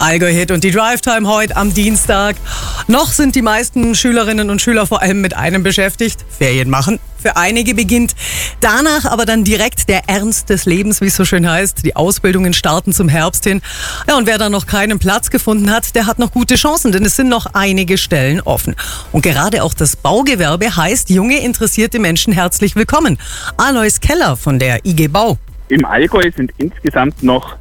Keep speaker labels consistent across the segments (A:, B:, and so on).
A: Allgäu-Hit und die Drive-Time heute am Dienstag. Noch sind die meisten Schülerinnen und Schüler vor allem mit einem beschäftigt: Ferien machen. Für einige beginnt danach aber dann direkt der Ernst des Lebens, wie es so schön heißt. Die Ausbildungen starten zum Herbst hin. Ja, und wer da noch keinen Platz gefunden hat, der hat noch gute Chancen, denn es sind noch einige Stellen offen. Und gerade auch das Baugewerbe heißt junge, interessierte Menschen herzlich willkommen. Alois Keller von der IG Bau.
B: Im Allgäu sind insgesamt noch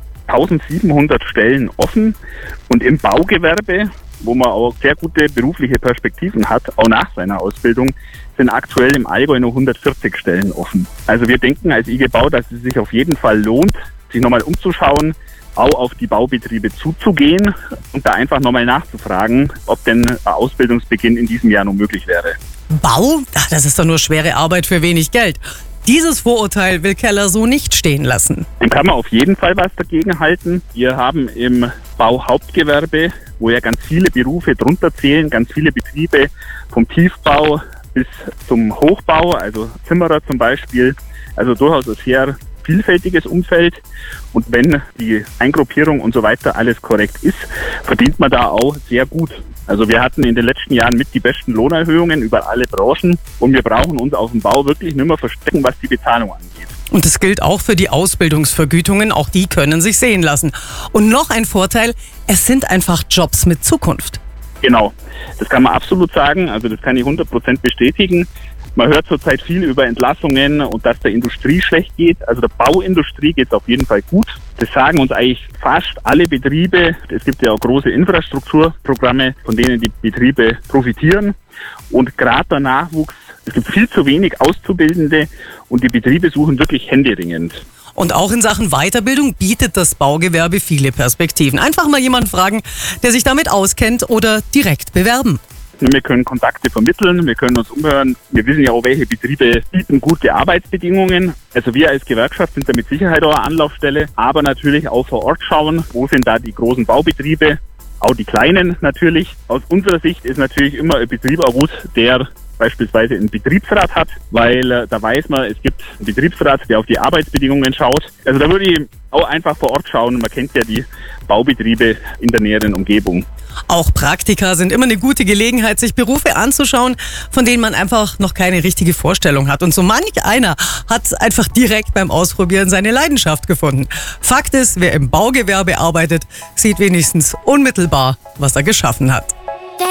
B: 1700 Stellen offen und im Baugewerbe, wo man auch sehr gute berufliche Perspektiven hat, auch nach seiner Ausbildung, sind aktuell im Allgäu nur 140 Stellen offen. Also wir denken als IG Bau, dass es sich auf jeden Fall lohnt, sich nochmal umzuschauen, auch auf die Baubetriebe zuzugehen und da einfach nochmal nachzufragen, ob denn ein Ausbildungsbeginn in diesem Jahr noch möglich wäre.
A: Bau? Ach, das ist doch nur schwere Arbeit für wenig Geld. Dieses Vorurteil will Keller so nicht stehen lassen.
B: Dem kann man auf jeden Fall was dagegen halten. Wir haben im Bauhauptgewerbe, wo ja ganz viele Berufe drunter zählen, ganz viele Betriebe vom Tiefbau bis zum Hochbau, also Zimmerer zum Beispiel, also durchaus ein sehr vielfältiges Umfeld. Und wenn die Eingruppierung und so weiter alles korrekt ist, verdient man da auch sehr gut. Also wir hatten in den letzten Jahren mit die besten Lohnerhöhungen über alle Branchen und wir brauchen uns auf dem Bau wirklich nicht mehr verstecken, was die Bezahlung angeht.
A: Und das gilt auch für die Ausbildungsvergütungen, auch die können sich sehen lassen. Und noch ein Vorteil, es sind einfach Jobs mit Zukunft.
B: Genau, das kann man absolut sagen, also das kann ich 100% bestätigen. Man hört zurzeit viel über Entlassungen und dass der Industrie schlecht geht. Also der Bauindustrie geht es auf jeden Fall gut. Das sagen uns eigentlich fast alle Betriebe. Es gibt ja auch große Infrastrukturprogramme, von denen die Betriebe profitieren. Und gerade der Nachwuchs, es gibt viel zu wenig Auszubildende und die Betriebe suchen wirklich händeringend.
A: Und auch in Sachen Weiterbildung bietet das Baugewerbe viele Perspektiven. Einfach mal jemanden fragen, der sich damit auskennt, oder direkt bewerben.
B: Wir können Kontakte vermitteln, wir können uns umhören. Wir wissen ja auch, welche Betriebe bieten gute Arbeitsbedingungen. Also wir als Gewerkschaft sind da mit Sicherheit auch eine Anlaufstelle, aber natürlich auch vor Ort schauen, wo sind da die großen Baubetriebe, auch die kleinen natürlich. Aus unserer Sicht ist natürlich immer ein Betrieb auch gut, der beispielsweise einen Betriebsrat hat, weil da weiß man, es gibt einen Betriebsrat, der auf die Arbeitsbedingungen schaut. Also da würde ich auch einfach vor Ort schauen. Man kennt ja die Baubetriebe in der näheren Umgebung.
A: Auch Praktika sind immer eine gute Gelegenheit, sich Berufe anzuschauen, von denen man einfach noch keine richtige Vorstellung hat. Und so manch einer hat einfach direkt beim Ausprobieren seine Leidenschaft gefunden. Fakt ist, wer im Baugewerbe arbeitet, sieht wenigstens unmittelbar, was er geschaffen hat.